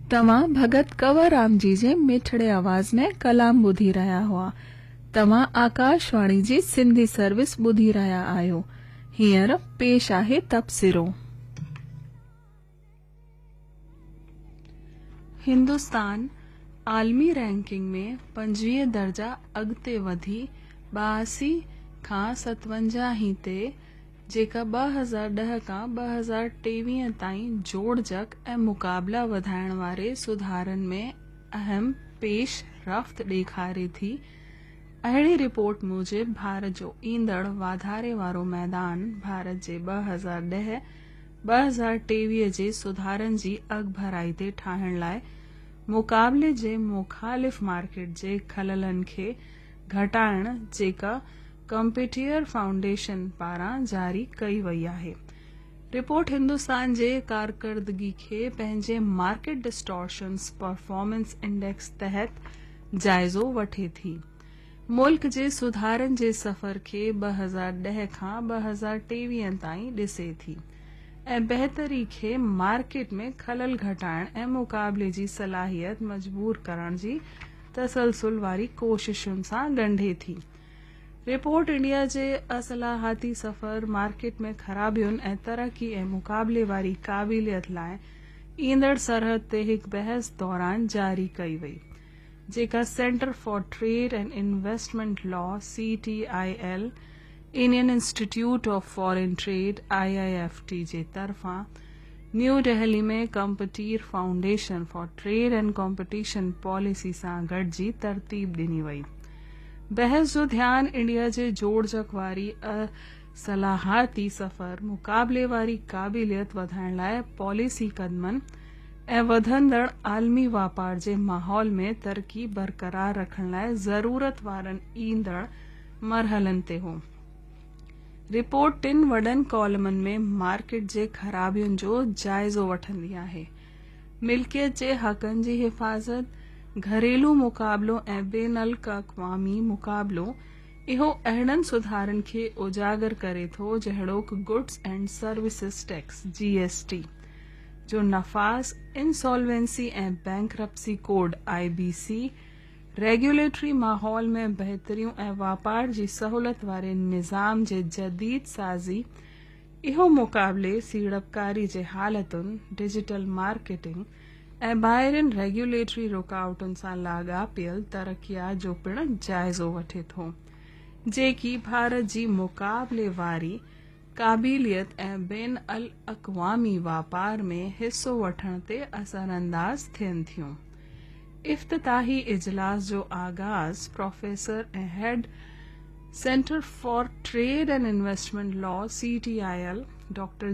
तव्हां भगत कंवरराम जी जे मिठड़े आवाज़ में कलाम ॿुधी रहिया हुआ। तव्हां आकाशवाणी जी सिंधी सर्विस ॿुधी रहिया आहियो। हींअर पेश आहे तबसिरो। हिंदुस्तान आलमी रैंकिंग में 25 दर्जा अॻिते वधी 82 खां 57 ते, जेका 2010 खां 2023 ताईं जोड़जक ऐं मुक़ाबला वधाइण वारे सुधारनि में अहम पेश रफ़्त ॾेखारे थी। अहिड़ी रिपोर्ट मूजिबि भारत जो ईंदड़ वाधारे वारो मैदान भारत जे 2010-2023 जे सुधारनि जी अॻभराई ते ठाहिण लाइ मुक़ाबले जे मुख़ालिफ़ मार्केट जे खललनि खे घटाइण, जेका कॉम्पिटियर फाउंडेशन पारां जारी कई वई आहे। रिपोर्ट हिंदुस्तान जे कारकर्दगी खे पंहिंजे मार्केट डिस्टॉर्शन्स परफॉर्मेंस इंडेक्स तहत जाइज़ो वठे थी। मुल्क जे सुधारनि जे सफ़र खे 2010 खां 2023 ताईं ॾिसे थी ऐं बहितरी खे मार्केट में खलल घटाइण ऐं मुक़ाबले जी सलाहियत मजबूर करण जी तसलसुल वारी कोशिशुनि सां ॻंढे थी। रिपोर्ट इंडिया जे असलाहाती सफ़र, मार्केट में ख़राबियुनि ऐं तरक़ी ऐं मुक़ाबले वारी क़ाबिलियत लाइ ईंदड़ सरहद ते हिकु बहस दौरान जारी कई वई, जेका centre for trade and investment law CTIL, Indian institute of foreign trade IIFT जे तरफ़ां न्यू दिल्ली में कॉम्पिटियर foundation for trade and competition policy सां गॾिजी तरतीब ॾिनी वई। बहस जो ध्यान इंडिया जे जोड़जक वारी असलाहाती सफ़र, मुक़ाबले वारी क़ाबिलियत वधाइण लाइ पॉलिसी क़दमनि ऐं वधंदड़ आलमी वापार जे माहौल में तरक़ी बरक़रार रखण लाइ ज़रूरत वारनि ईंदड़ मरहलनि ते हो। रिपोर्ट 3 वॾनि कॉलमनि में मार्केट जे ख़राबियुनि जो जाइज़ो वठंदी आहे। मिल्कियत जे हक़नि जी हिफ़ाज़त, घरेलू मुक़ाबलो ऐं बेनल अक़वामी मुक़ाबलो, इहो अहिड़नि सुधारनि खे उजागर करे थो जहिड़ोकि goods and services tax GST जो नफ़ाज़, इंसॉल्वेंसी ऐं बैंक्रप्सी कोड IBC, रेगुलेटरी माहौल में बहितरियूं ऐं वापार जी सहूलत वारे निज़ाम जे जदीद साज़ी, इहो मुक़ाबले सीड़पकारी जे हालतुनि, डिजिटल मार्केटिंग ऐं ॿाहिरिन रेगुलेटरी रुकावटुनि सां लाॻापियल तरक़ियात जो पिणु जाइज़ो वठे थो, जेकी भारत जी मुक़ाबले वारी क़ाबिलियत ऐं बेन अल अक़वामी वापार में हिस्सो वठण ते असरअंदाज थियनि थियूं। इफ़्तिताही इजलास जो आगाज़ प्रोफेसर ऐं हेड centre for trade and investment law CTIL Dr.